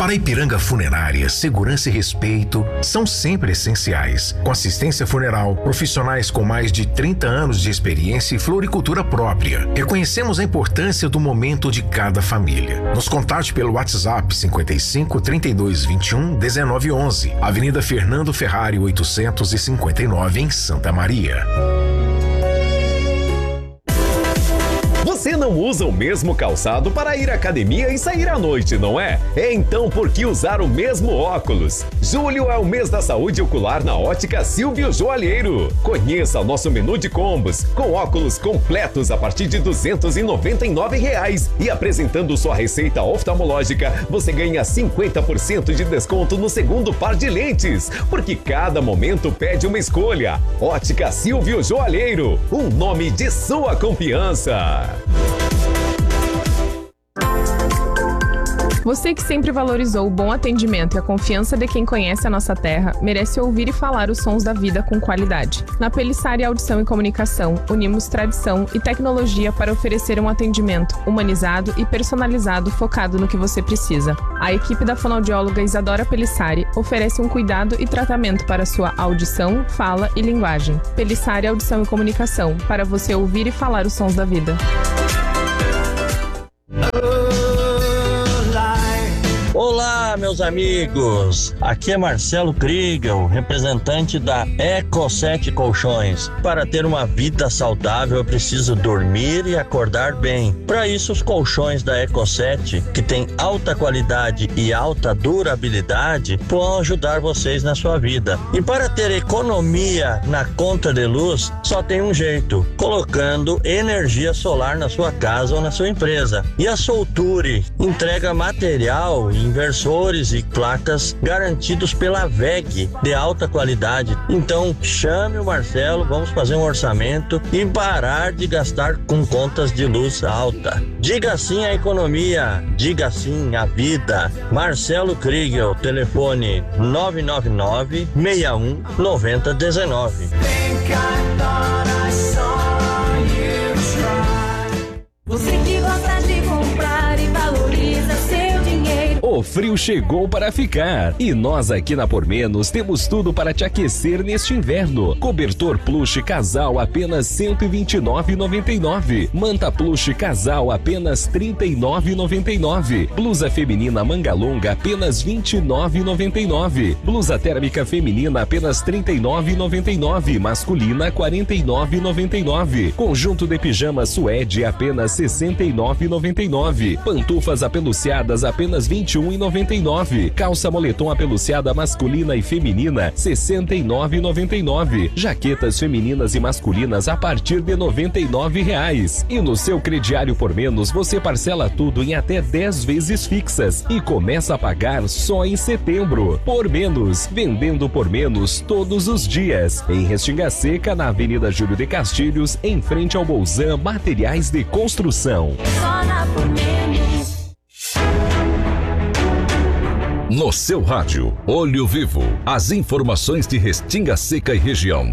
Para a Ipiranga Funerária, segurança e respeito são sempre essenciais. Com assistência funeral, profissionais com mais de 30 anos de experiência e floricultura própria. Reconhecemos a importância do momento de cada família. Nos contate pelo WhatsApp 55 32 21 19 11, Avenida Fernando Ferrari 859, em Santa Maria. Você não usa o mesmo calçado para ir à academia e sair à noite, não é? Então por que usar o mesmo óculos? Julho é o mês da saúde ocular na Ótica Silvio Joalheiro. Conheça o nosso menu de combos, com óculos completos a partir de R$ 299. E apresentando sua receita oftalmológica, você ganha 50% de desconto no segundo par de lentes. Porque cada momento pede uma escolha. Ótica Silvio Joalheiro, um nome de sua confiança. Você que sempre valorizou o bom atendimento e a confiança de quem conhece a nossa terra, merece ouvir e falar os sons da vida com qualidade. Na Pelissari Audição e Comunicação, unimos tradição e tecnologia para oferecer um atendimento humanizado e personalizado focado no que você precisa. A equipe da fonoaudióloga Isadora Pelissari oferece um cuidado e tratamento para sua audição, fala e linguagem. Pelissari Audição e Comunicação, para você ouvir e falar os sons da vida. Olá, meus amigos! Aqui é Marcelo Kriegel, representante da Eco7 Colchões. Para ter uma vida saudável, eu preciso dormir e acordar bem. Para isso, os colchões da Eco7, que tem alta qualidade e alta durabilidade, vão ajudar vocês na sua vida. E para ter economia na conta de luz, só tem um jeito: colocando energia solar na sua casa ou na sua empresa. E a Solture entrega material, inversores e placas garantidos pela WEG de alta qualidade. Então chame o Marcelo, vamos fazer um orçamento e parar de gastar com contas de luz alta. Diga sim à economia, diga sim à vida. Marcelo Kriegel, telefone 999 61 9019. Você que gosta de comprar e valoriza seu dinheiro. O frio chegou para ficar e nós aqui na Por Menos temos tudo para te aquecer neste inverno. Cobertor plush casal apenas R$ 129,99. Manta plush casal apenas R$ 39,99. Blusa feminina manga longa apenas R$ 29,99. Blusa térmica feminina apenas R$ 39,99. Masculina R$ 49,99. Conjunto de pijama suede apenas R$ 69,99. Pantufas apeluciadas apenas R$ 21,99. Calça moletom apeluciada masculina e feminina R$ 69,99. Jaquetas femininas e masculinas a partir de R$ 99,00. E no seu crediário Por Menos você parcela tudo em até 10 vezes fixas e começa a pagar só em setembro. Por Menos, vendendo por menos todos os dias. Em Restinga Seca, na Avenida Júlio de Castilhos, em frente ao Bolzan Materiais de Construção. Só na Por Menos. No seu rádio, Olho Vivo, as informações de Restinga Seca e região.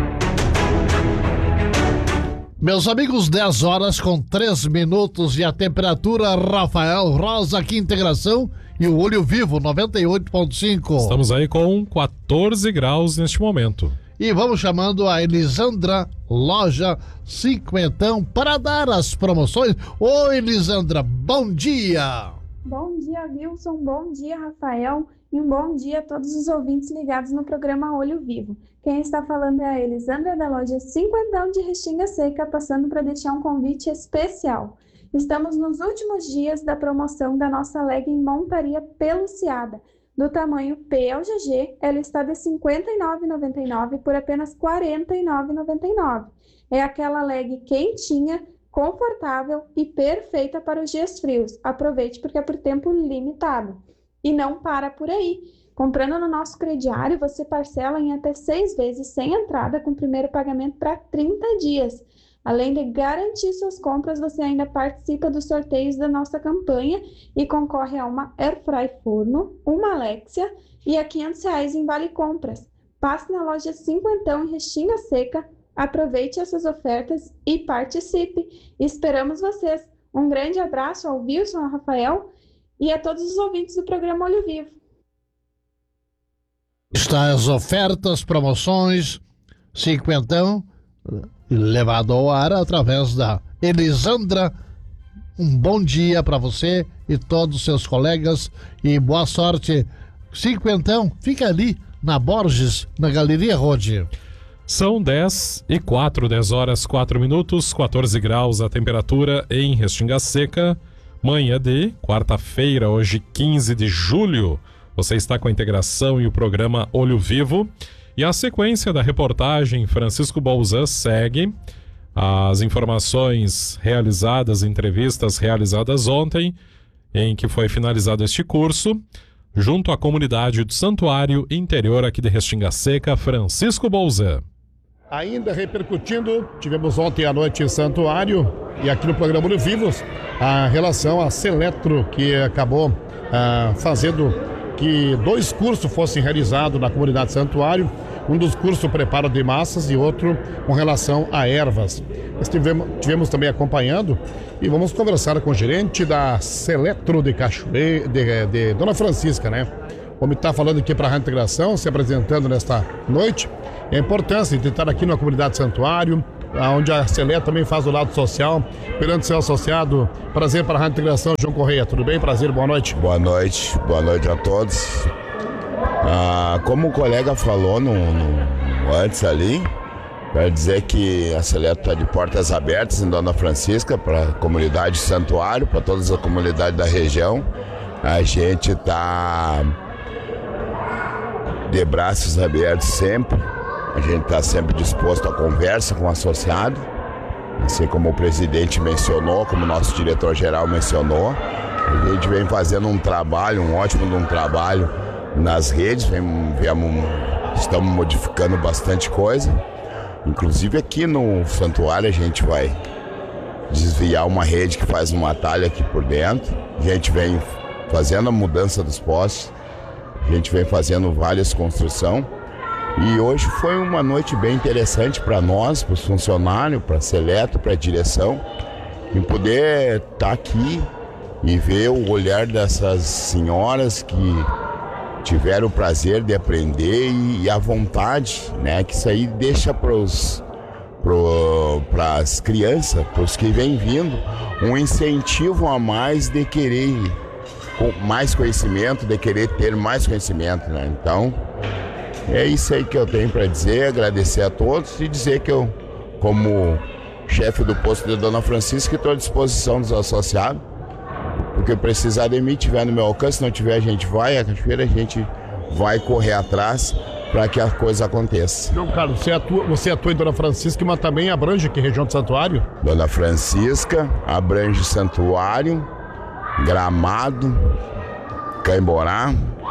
Meus amigos, 10 horas com 3 minutos e a temperatura, Rafael Rosa, aqui Integração e o Olho Vivo, 98,5. Estamos aí com 14 graus neste momento. E vamos chamando a Elisandra, loja Cinquentão, para dar as promoções. Ô Elisandra, bom dia! Bom dia, Wilson. Bom dia, Rafael. E um bom dia a todos os ouvintes ligados no programa Olho Vivo. Quem está falando é a Elisandra da loja Cinquentão de Restinga Seca, passando para deixar um convite especial. Estamos nos últimos dias da promoção da nossa legging montaria peluciada. Do tamanho P ao GG, ela está de R$ 59,99 por apenas R$ 49,99. É aquela leg quentinha, confortável e perfeita para os dias frios. Aproveite porque é por tempo limitado. E não para por aí. Comprando no nosso crediário, você parcela em até 6 vezes sem entrada, com primeiro pagamento para 30 dias. Além de garantir suas compras, você ainda participa dos sorteios da nossa campanha e concorre a uma Airfry Forno, uma Alexia e a R$ 500 em Vale Compras. Passe na loja Cinquentão em Restinga Seca, aproveite essas ofertas e participe. Esperamos vocês. Um grande abraço ao Wilson, ao Rafael e a todos os ouvintes do programa Olho Vivo. Está as ofertas, promoções, cinquentão, levado ao ar através da Elisandra. Um bom dia para você e todos os seus colegas e boa sorte. Cinquentão, fica ali na Borges, na Galeria Rode. São 10h04, 10 horas 4 minutos, 14 graus a temperatura em Restinga Seca. Manhã de quarta-feira, hoje 15 de julho. Você está com a integração e o programa Olho Vivo. E a sequência da reportagem Francisco Bolzan segue. As informações realizadas, entrevistas realizadas ontem, em que foi finalizado este curso, junto à comunidade do Santuário Interior aqui de Restinga Seca, Francisco Bolzan. Ainda repercutindo, tivemos ontem à noite em Santuário e aqui no programa Olho Vivos, a relação à Seletro, que acabou fazendo que 2 cursos fossem realizados na comunidade Santuário. Um dos cursos preparo de massas e outro com relação a ervas. Tivemos também acompanhando e vamos conversar com o gerente da Seletro de Cachoeira, de Dona Francisca, né? Como está falando aqui para a Integração, se apresentando nesta noite, a importância de estar aqui na comunidade Santuário, onde a Seletro também faz o lado social, perante seu associado. Prazer para a Integração, João Correia. Tudo bem? Prazer, boa noite. Boa noite a todos. Como o colega falou antes ali, para dizer que a Seletro está de portas abertas em Dona Francisca para a comunidade Santuário, para todas as comunidades da região. A gente está de braços abertos sempre. A gente está sempre disposto à conversa com o associado, assim como o presidente mencionou, como o nosso diretor-geral mencionou. A gente vem fazendo um ótimo trabalho nas redes, estamos modificando bastante coisa. Inclusive aqui no Santuário a gente vai desviar uma rede que faz uma talha aqui por dentro. A gente vem fazendo a mudança dos postes, a gente vem fazendo várias construções. E hoje foi uma noite bem interessante para nós, para os funcionários, para a Seletro, para a direção, em poder estar aqui e ver o olhar dessas senhoras que tiveram o prazer de aprender e a vontade, né, que isso aí deixa para as crianças, para os que vêm vindo, um incentivo a mais de querer mais conhecimento, de querer ter mais conhecimento, né? Então, é isso aí que eu tenho para dizer, agradecer a todos e dizer que eu, como chefe do posto de Dona Francisca, estou à disposição dos associados. Porque precisar de mim, tiver no meu alcance, se não tiver, a gente vai, a cachoeira a gente vai correr atrás para que a coisa aconteça. João Carlos, você atua em Dona Francisca, mas também abrange aqui a região de Santuário? Dona Francisca, abrange Santuário, Gramado, Caimborá.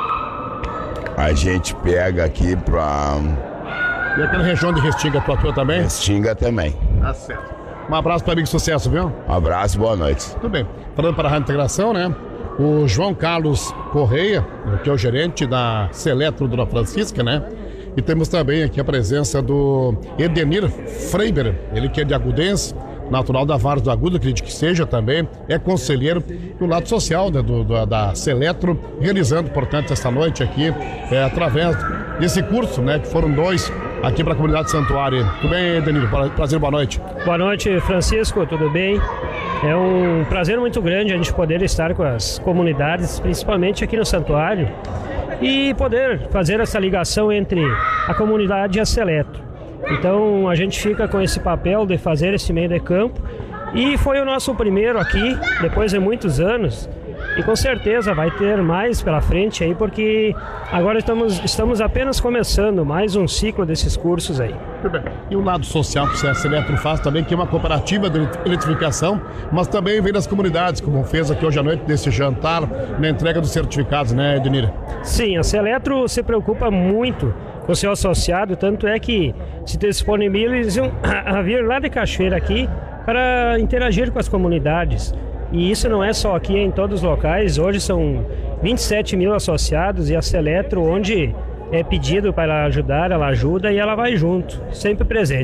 A gente pega aqui para... E aquela região de Restinga, tu atua também? Restinga também. Tá certo. Um abraço para amigo, sucesso, viu? Um abraço, boa noite. Tudo bem. Falando para a Rádio Integração, né? O João Carlos Correia, que é o gerente da Seletro Dona Francisca, né? E temos também aqui a presença do Edenir Freiber, ele que é de Agudense, natural da Vares do Agudo, acredito que seja também, é conselheiro do lado social, né, da Seletro, realizando, portanto, esta noite aqui, através desse curso, né, que foram 2 aqui para a comunidade Santuário. Tudo bem, Edenir? Prazer, boa noite. Boa noite, Francisco, tudo bem? É um prazer muito grande a gente poder estar com as comunidades, principalmente aqui no Santuário, e poder fazer essa ligação entre a comunidade e a Seletro. Então a gente fica com esse papel de fazer esse meio de campo e foi o nosso primeiro aqui, depois de muitos anos, e com certeza vai ter mais pela frente aí, porque agora estamos apenas começando mais um ciclo desses cursos aí. Muito bem. E o lado social que a Seletro faz também, que é uma cooperativa de eletrificação, mas também vem das comunidades, como fez aqui hoje à noite nesse jantar, na entrega dos certificados, né, Edenir? Sim, a Seletro se preocupa muito com o seu associado, tanto é que se disponibilizam a vir lá de Cachoeira aqui para interagir com as comunidades. E isso não é só aqui, é em todos os locais. Hoje são 27 mil associados e a Seletro, onde é pedido para ela ajudar, ela ajuda e ela vai junto, sempre presente.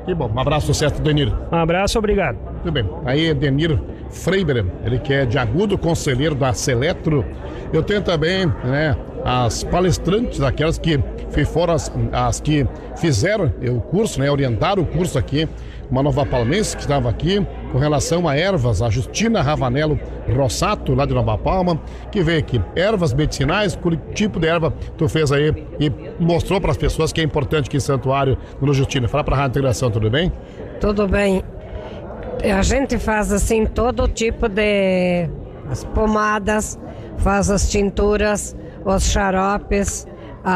Que bom. Um abraço, sucesso, Denir. Um abraço, obrigado. Tudo bem. Aí, Denir Freiber, ele que é de Agudo, conselheiro da Seletro. Eu tenho também, né, as palestrantes, aquelas que foram as que fizeram o curso, né, orientaram o curso aqui, uma nova palmense que estava aqui, com relação a ervas, a Justina Ravanello Rossato, lá de Nova Palma, que veio aqui. Ervas medicinais, que tipo de erva tu fez aí e mostrou para as pessoas que é importante aqui em Santuário, Dona Justina. Fala para a Rádio Integração, tudo bem? Tudo bem. A gente faz assim todo tipo de as pomadas, faz as tinturas, os xaropes,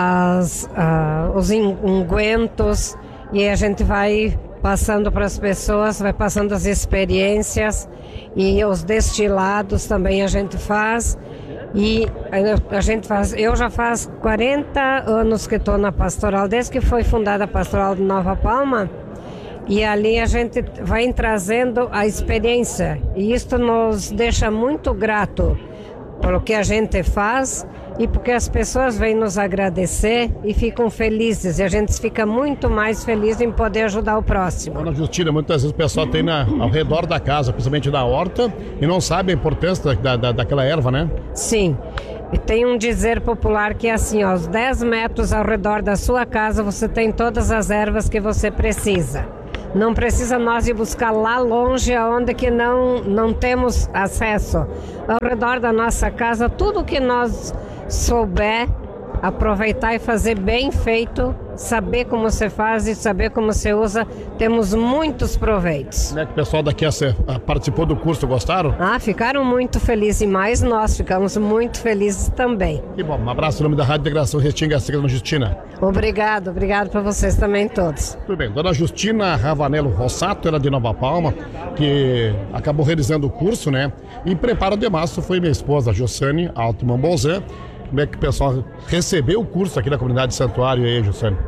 os ungüentos, e a gente vai passando para as pessoas, vai passando as experiências, e os destilados também a gente faz. E a gente faz, eu já faz 40 anos que estou na pastoral, desde que foi fundada a pastoral de Nova Palma. E ali a gente vai trazendo a experiência, e isto nos deixa muito grato pelo que a gente faz e porque as pessoas vêm nos agradecer e ficam felizes, e a gente fica muito mais feliz em poder ajudar o próximo. Dona Justina, muitas vezes o pessoal tem ao redor da casa, principalmente na horta, e não sabe a importância daquela erva, né? Sim. E tem um dizer popular que é assim, ó, aos 10 metros ao redor da sua casa você tem todas as ervas que você precisa. Não precisa nós ir buscar lá longe, onde que não temos acesso. Ao redor da nossa casa, tudo que nós souber, aproveitar e fazer bem feito, saber como você faz e saber como você usa, temos muitos proveitos. Como é que o pessoal daqui participou do curso, gostaram? Ficaram muito felizes, e mais nós ficamos muito felizes também. Que bom, um abraço em nome da Rádio Integração Restinga Seca, Dona Justina. Obrigado para vocês também todos. Tudo bem, Dona Justina Ravanello Rossato, ela de Nova Palma, que acabou realizando o curso, né? E preparo de março foi minha esposa, Jossane Altman Bolzan. Como é que o pessoal recebeu o curso aqui na comunidade de Santuário aí, Jussane?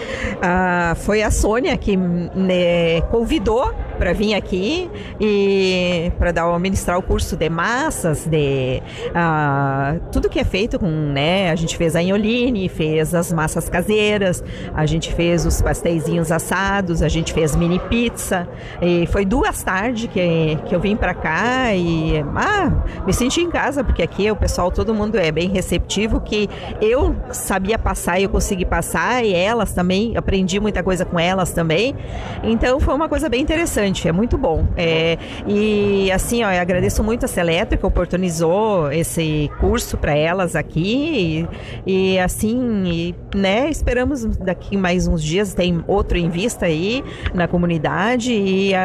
Foi a Sônia que me convidou para vir aqui e para ministrar o curso de massas, de tudo que é feito com, né? A gente fez a inholine, fez as massas caseiras, a gente fez os pasteizinhos assados, a gente fez mini pizza, e foi 2 tardes que eu vim para cá e me senti em casa, porque aqui o pessoal, todo mundo é bem receptivo, que eu sabia passar e eu consegui passar, e elas também, aprendi muita coisa com elas também, então foi uma coisa bem interessante, é muito bom. E assim, eu agradeço muito a Seletro que oportunizou esse curso para elas aqui, e assim, né, esperamos daqui mais uns dias, tem outro em vista aí na comunidade,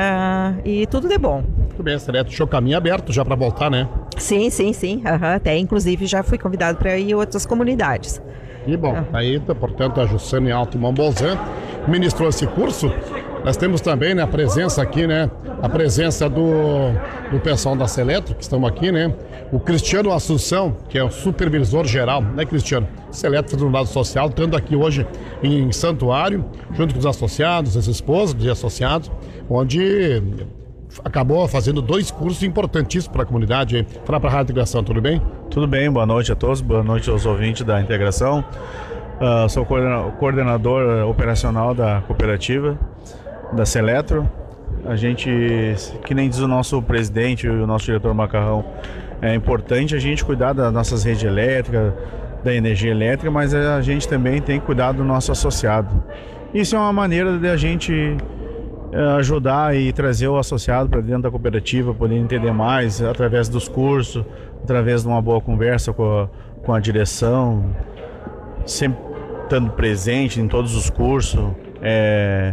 e tudo de bom. Muito bem, a Seletro deixou o caminho aberto já para voltar, né? Sim. Até inclusive já fui convidado para ir em outras comunidades. E bom, aí, portanto, a Jussane Altman Bolzan ministrou esse curso. Nós temos também, né, a presença aqui, né? A presença do pessoal da Seletro, que estão aqui, né? O Cristiano Assunção, que é o supervisor geral, né, Cristiano? Seletro faz um lado social, estando aqui hoje em Santuário, junto com os associados, as esposas de associados, onde acabou fazendo 2 cursos importantíssimos para a comunidade. Fala para a Rádio Integração, tudo bem? Tudo bem, boa noite a todos, boa noite aos ouvintes da Integração. Sou coordenador operacional da cooperativa, da Seletro. A gente, que nem diz o nosso presidente e o nosso diretor Macarrão, é importante a gente cuidar das nossas redes elétricas, da energia elétrica, mas a gente também tem que cuidar do nosso associado. Isso é uma maneira de a gente ajudar e trazer o associado para dentro da cooperativa, poder entender mais através dos cursos, através de uma boa conversa com a direção, sempre estando presente em todos os cursos. É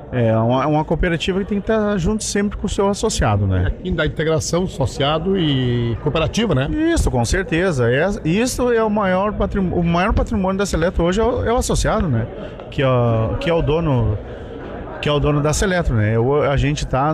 uma cooperativa que tem que estar junto sempre com o seu associado, né? Aqui da integração associado e cooperativa, né? Isso, com certeza. Isso é o maior patrimônio da Seletro hoje, é o associado, né? Que é o dono da Seletro, né? A gente está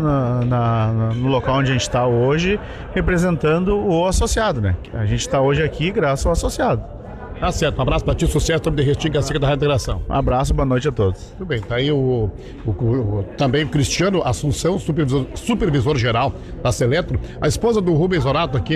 no local onde a gente está hoje representando o associado, né? A gente está hoje aqui graças ao associado. Tá certo, um abraço para ti, sucesso sobre de Restinga Seca da Rádio Integração. Um abraço, boa noite a todos. Tudo bem, tá aí também o Cristiano Assunção, supervisor geral da Seletro, a esposa do Rubens Horato aqui.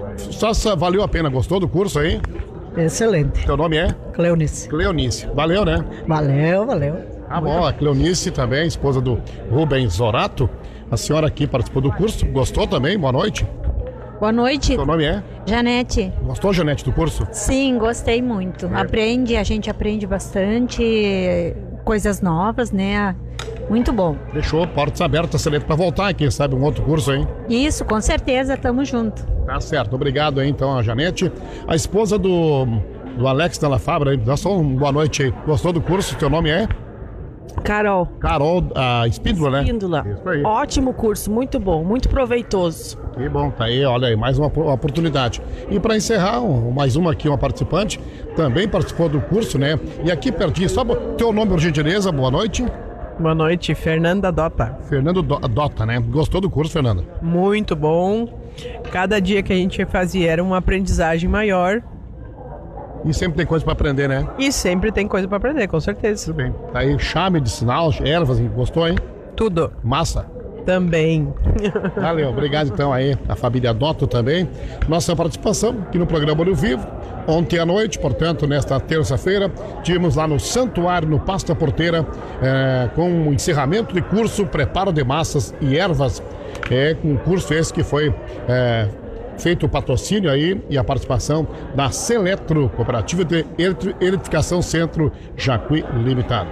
Só valeu a pena, gostou do curso aí? Excelente. Teu nome é? Cleonice. Cleonice, valeu, né? Valeu. Ah, bom, a Cleonice também, esposa do Rubens Zorato. A senhora aqui participou do curso, gostou também? Boa noite. Boa noite. Seu nome é? Janete. Gostou, Janete, do curso? Sim, gostei muito. A gente aprende bastante coisas novas, né? Muito bom. Deixou portas abertas, Seletro, para voltar, quem sabe um outro curso, hein? Isso, com certeza, tamo junto. Tá certo, obrigado aí então a Janete. A esposa do Alex Della Fabra, dá só uma boa noite aí. Gostou do curso? Teu nome é? Carol. Carol, a Espíndola, né? Espíndola. Isso aí. Ótimo curso, muito bom, muito proveitoso. Que bom, tá aí, olha aí, mais uma oportunidade. E para encerrar, mais uma aqui, uma participante, também participou do curso, né? E aqui pertinho, só teu nome, por gentileza, boa noite. Boa noite, Fernanda Dota. Fernando Dota, né? Gostou do curso, Fernanda? Muito bom. Cada dia que a gente fazia era uma aprendizagem maior. E sempre tem coisa para aprender, né? E sempre tem coisa para aprender, com certeza. Tudo bem. Tá aí chá medicinal, ervas, gostou, hein? Tudo. Massa. Também. Valeu, obrigado então aí a família Dotto também. Nossa participação aqui no programa Olho Vivo. Ontem à noite, portanto, nesta terça-feira, tivemos lá no Santuário, no Passo da Porteira, com o encerramento de curso Preparo de Massas e Ervas. Com um curso esse que foi feito o patrocínio aí e a participação da Seletro, Cooperativa de Eletrificação Centro Jacuí Limitado.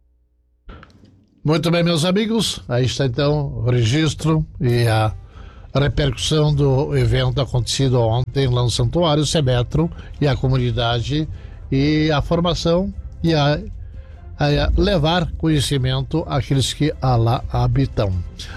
Muito bem, meus amigos, aí está então o registro e a repercussão do evento acontecido ontem lá no Santuário, Seletro e a comunidade e a formação e a levar conhecimento àqueles que lá habitam.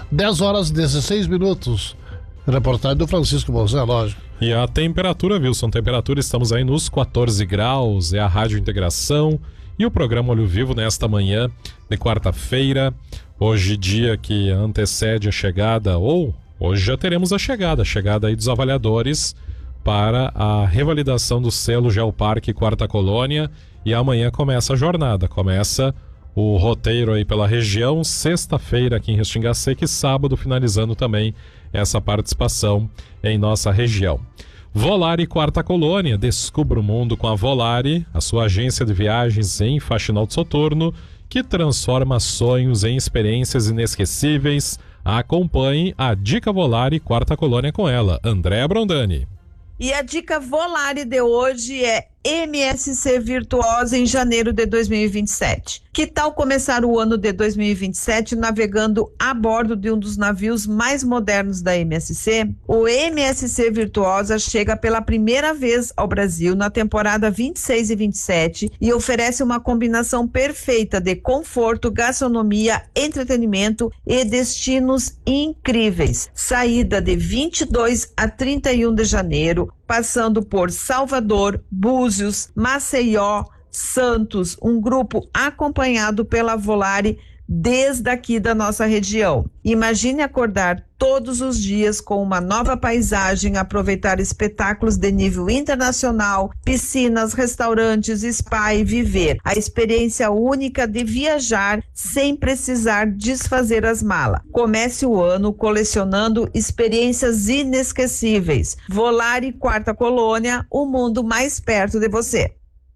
10h16. Reportagem do Francisco Bolzan, lógico. E a temperatura, Wilson, estamos aí nos 14 graus, é a Rádio Integração e o programa Olho Vivo nesta manhã de quarta-feira, hoje dia que antecede a chegada, ou hoje já teremos a chegada aí dos avaliadores para a revalidação do selo Geoparque Quarta Colônia e amanhã começa a jornada, começa o roteiro aí pela região, sexta-feira aqui em Restinga Seca e sábado finalizando também essa participação em nossa região. Volare Quarta Colônia, descubra o mundo com a Volare, a sua agência de viagens em Faxinal de Soturno, que transforma sonhos em experiências inesquecíveis. Acompanhe a Dica Volare Quarta Colônia com ela, Andréa Brondani. E a dica Volare de hoje é MSC Virtuosa em janeiro de 2027. Que tal começar o ano de 2027 navegando a bordo de um dos navios mais modernos da MSC? O MSC Virtuosa chega pela primeira vez ao Brasil na temporada 26 e 27 e oferece uma combinação perfeita de conforto, gastronomia, entretenimento e destinos incríveis. Saída de 22 a 31 de janeiro, passando por Salvador, Búzios, Maceió, Santos, um grupo acompanhado pela Volare desde aqui da nossa região. Imagine acordar todos os dias com uma nova paisagem, aproveitar espetáculos de nível internacional, piscinas, restaurantes, spa e viver a experiência única de viajar sem precisar desfazer as malas. Comece o ano colecionando experiências inesquecíveis. Volare Quarta Colônia, o mundo mais perto de você.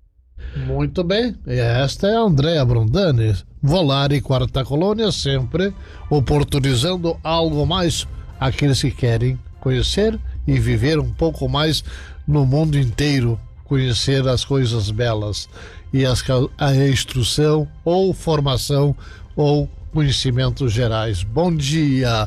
Muito bem, e esta é a Andréa Brondani. Volare Quarta Colônia, sempre oportunizando algo mais àqueles que querem conhecer e viver um pouco mais no mundo inteiro, conhecer as coisas belas e a instrução ou formação ou conhecimentos gerais. Bom dia,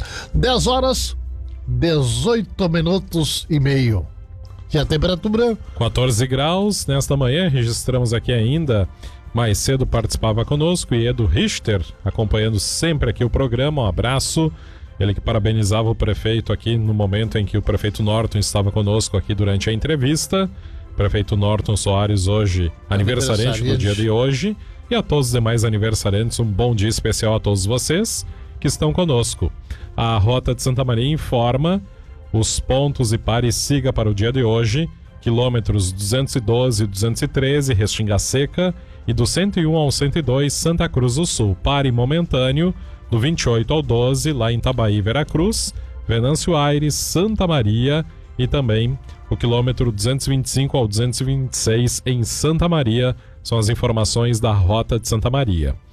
10h18:30. E a temperatura? 14 graus. Nesta manhã registramos aqui ainda, mais cedo participava conosco, Edu Richter, acompanhando sempre aqui o programa. Um abraço. Ele que parabenizava o prefeito aqui no momento em que o prefeito Norton estava conosco aqui durante a entrevista. Prefeito Norton Soares, hoje aniversariante do dia de hoje. E a todos os demais aniversariantes, um bom dia especial a todos vocês que estão conosco. A Rota de Santa Maria informa os pontos e pare e siga para o dia de hoje, quilômetros 212 e 213, Restinga Seca, e do 101 ao 102, Santa Cruz do Sul. Pare momentâneo, do 28 ao 12, lá em Itabaí, Veracruz, Venâncio Aires, Santa Maria, e também o quilômetro 225 ao 226 em Santa Maria, são as informações da Rota de Santa Maria.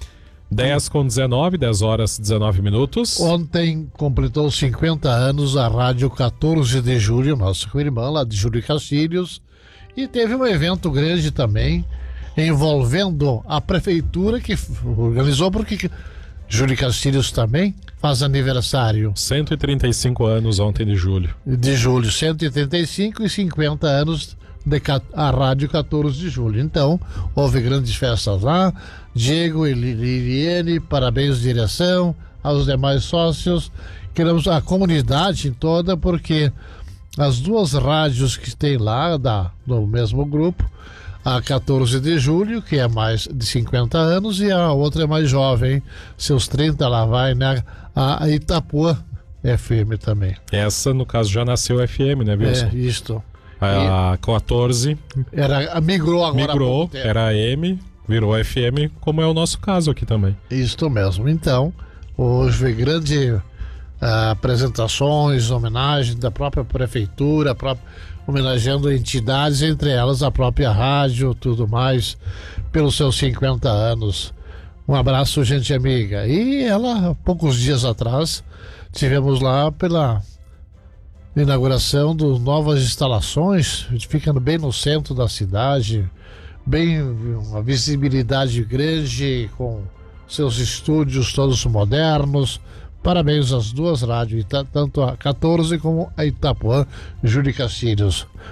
10h19, 10h19. Ontem completou 50 anos a Rádio 14 de Julho, nossa irmã lá de Júlio Castilhos, e teve um evento grande também, envolvendo a prefeitura que organizou, porque Júlio Castilhos também faz aniversário. 135 anos ontem de julho. De julho, 135 e 50 anos a Rádio 14 de Julho. Então, houve grandes festas lá. Diego e Liliane, parabéns direção, aos demais sócios. Queremos a comunidade toda, porque as duas rádios que tem lá, do mesmo grupo, a 14 de julho, que é mais de 50 anos, e a outra é mais jovem, seus 30, lá vai, né? A Itapuã FM também. Essa, no caso, já nasceu FM, né, Wilson? É, isto. A 14 migrou agora. Migrou, era AM, virou FM, como é o nosso caso aqui também. Isto mesmo. Então, hoje grande apresentações, homenagem da própria prefeitura, homenageando entidades, entre elas a própria rádio, tudo mais, pelos seus 50 anos. Um abraço, gente amiga. E ela, poucos dias atrás, tivemos lá pela inauguração de novas instalações, ficando bem no centro da cidade, bem uma visibilidade grande, com seus estúdios todos modernos. Parabéns às duas rádios, tanto a 14 como a Itapuã, Júlio Castilhos.